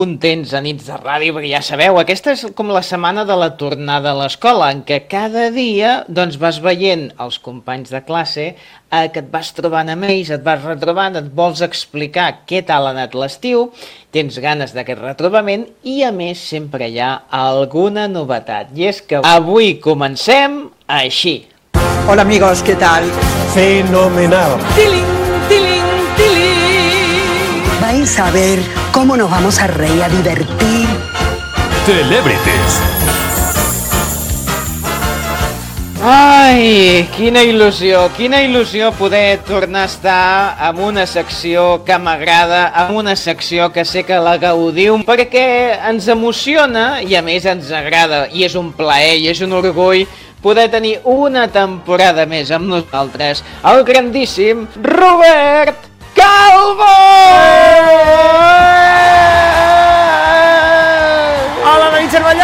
contents a nits de ràdio, perquè ja sabeu, aquesta és com la setmana de la tornada a l'escola, en què cada dia doncs, vas veient els companys de classe, que et vas trobant amb ells, et vas retrobant, et vols explicar què tal ha anat l'estiu, tens ganes d'aquest retrobament i, a més, sempre hi ha alguna novetat. I és que avui comencem així. Hola amigos, ¿qué tal? Fenomenal. Tiling, tiling, tiling. Vais a ver cómo nos vamos a reír, a divertir. Celebrities. Ai, quina il·lusió poder tornar a estar en una secció que m'agrada, en una secció que sé que la gaudiu, perquè ens emociona i a més ens agrada, i és un plaer i és un orgull poder tenir una temporada més amb nosaltres, el grandíssim Robert Calvo! Hola, David Cervelló!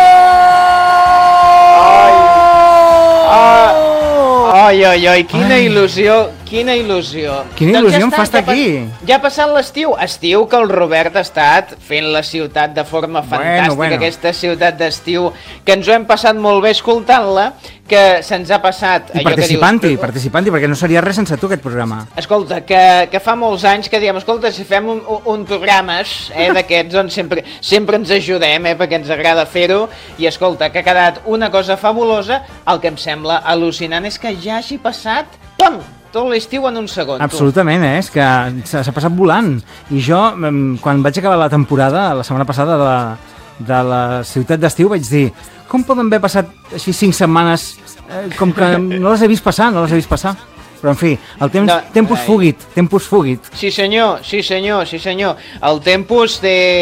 Ai, quina il·lusió. Quina il·lusió em fa estar aquí. Ja ha passat l'estiu. Estiu que el Robert ha estat fent la ciutat de forma fantàstica. Bueno. Aquesta ciutat d'estiu, que ens ho hem passat molt bé escoltant-la, que se'ns ha passat... I participant-hi, perquè no seria res sense tu, aquest programa. Escolta, que fa molts anys que diem, escolta, si fem un programes d'aquests, doncs sempre ens ajudem, perquè ens agrada fer-ho, i escolta, que ha quedat una cosa fabulosa. El que em sembla al·lucinant és que ja hagi passat, pam, tot l'estiu en un segon. Absolutament, és que s'ha passat volant. I jo, quan vaig acabar la temporada, la setmana passada de la ciutat d'estiu, vaig dir, com poden haver passat així 5 setmanes, com que no les he vist passar. Però, en fi, el tempus fugit. Sí, senyor. El tempus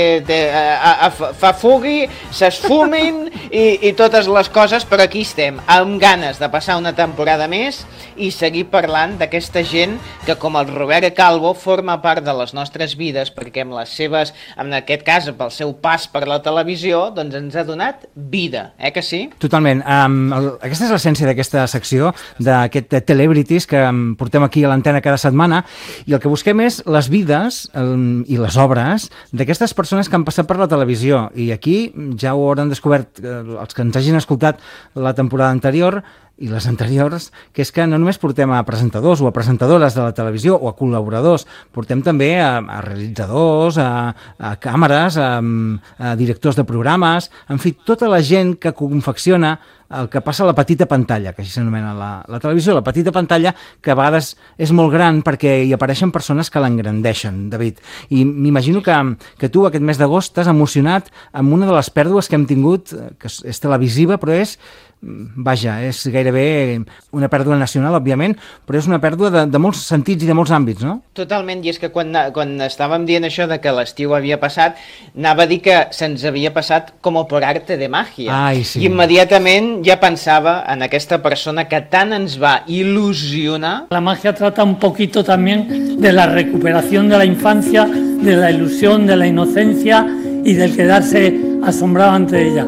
fa fugui, s'esfumin i totes les coses, però aquí estem, amb ganes de passar una temporada més i seguir parlant d'aquesta gent que, com el Robert Calvo, forma part de les nostres vides, perquè amb les seves, en aquest cas, pel seu pas per la televisió, doncs ens ha donat vida, que sí? Totalment. Aquesta és l'essència d'aquesta secció, d'aquest Celebrities que portem aquí a l'antena cada setmana, i el que busquem és les vides i les obres d'aquestes persones que han passat per la televisió, i aquí ja ho hauran descobert els que ens hagin escoltat la temporada anterior i les anteriors, que és que no només portem a presentadors o a presentadores de la televisió o a col·laboradors, portem també a realitzadors, a càmeres, a directors de programes, en fi, tota la gent que confecciona el que passa a la petita pantalla, que així s'anomena la televisió, la petita pantalla, que a vegades és molt gran perquè hi apareixen persones que l'engrandeixen, David. I m'imagino que tu aquest mes d'agost t'has emocionat amb una de les pèrdues que hem tingut, que és televisiva, però és gairebé una pèrdua nacional, òbviament, però és una pèrdua de molts sentits i de molts àmbits, no? Totalment, i és que quan estàvem dient això de que l'estiu havia passat, anava a dir que se'ns havia passat com per arte de màgia. Ai, sí. I immediatament ja pensava en aquesta persona que tant ens va il·lusionar. La magia trata un poquito también de la recuperación de la infancia, de la ilusión, de la inocencia y del quedarse asombrado ante ella.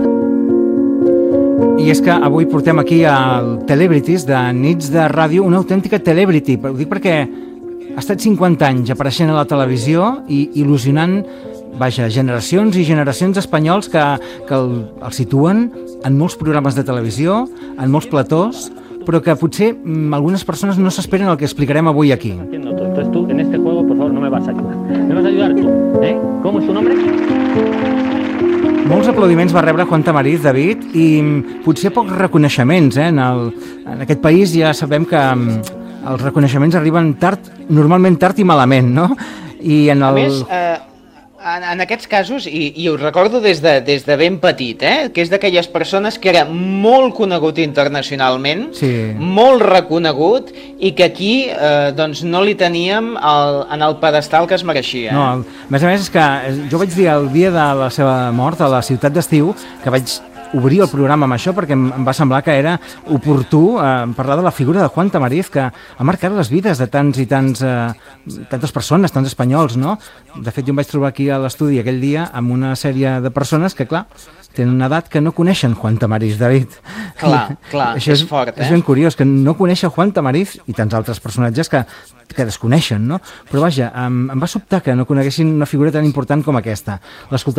I és que avui portem aquí al Celebrities de Nits de Ràdio, una autèntica celebrity. Ho dic perquè ha estat 50 anys apareixent a la televisió i il·lusionant, generacions i generacions espanyols que el situen en molts programes de televisió, en molts platós, però que potser algunes persones no s'esperen el que explicarem avui aquí. Entonces tú, en este juego, por favor, no me vas a ayudar. Me vas a ayudar tú, ¿eh? ¿Cómo es tu nombre? Molts aplaudiments va rebre Juan Tamariz, David, i potser pocs reconeixements. En aquest país ja sabem que els reconeixements arriben normalment tard i malament, no? I a més, en aquests casos, i ho recordo des de ben petit, que és d'aquelles persones que era molt conegut internacionalment, sí, molt reconegut, i que aquí doncs no li teníem en el pedestal que es mereixia. No, a més és que jo vaig dir el dia de la seva mort a la ciutat d'estiu que vaig obrir el programa amb això perquè em va semblar que era oportú parlar de la figura de Juan Tamariz, que ha marcat les vides de tantes persones, tants espanyols, no? De fet, jo em vaig trobar aquí a l'estudi aquell dia amb una sèrie de persones que, clar, tenen una edat que no coneixen Juan Tamariz, David. Clar, això és fort, És ben curiós, que no conèixer Juan Tamariz i tants altres personatges que desconeixen, no? Però vaja, em va sobtar que no coneguessin una figura tan important com aquesta. L'escoltàvem